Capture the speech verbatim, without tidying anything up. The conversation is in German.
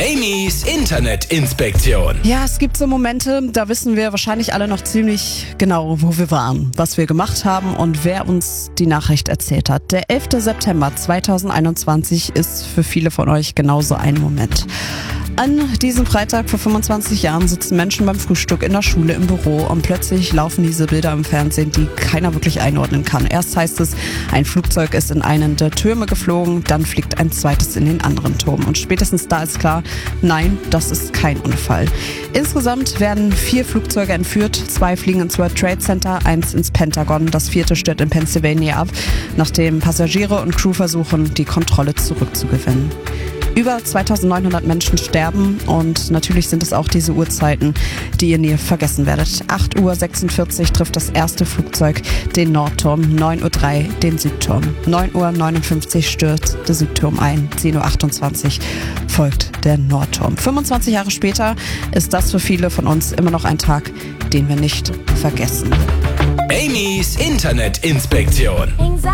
Amy's Internetinspektion. Ja, es gibt so Momente, da wissen wir wahrscheinlich alle noch ziemlich genau, wo wir waren, was wir gemacht haben und wer uns die Nachricht erzählt hat. Der elfter September zweitausendeinundzwanzig ist für viele von euch genauso ein Moment. An diesem Freitag vor fünfundzwanzig Jahren sitzen Menschen beim Frühstück in der Schule, im Büro und plötzlich laufen diese Bilder im Fernsehen, die keiner wirklich einordnen kann. Erst heißt es, ein Flugzeug ist in einen der Türme geflogen, dann fliegt ein zweites in den anderen Turm. Und spätestens da ist klar, nein, das ist kein Unfall. Insgesamt werden vier Flugzeuge entführt, zwei fliegen ins World Trade Center, eins ins Pentagon, das vierte stürzt in Pennsylvania ab, nachdem Passagiere und Crew versuchen, die Kontrolle zurückzugewinnen. Über zweitausendneunhundert Menschen sterben und natürlich sind es auch diese Uhrzeiten, die ihr nie vergessen werdet. acht Uhr sechsundvierzig trifft das erste Flugzeug den Nordturm, neun Uhr drei den Südturm. neun Uhr neunundfünfzig stürzt der Südturm ein, zehn Uhr achtundzwanzig folgt der Nordturm. fünfundzwanzig Jahre später ist das für viele von uns immer noch ein Tag, den wir nicht vergessen. Amy's Internetinspektion.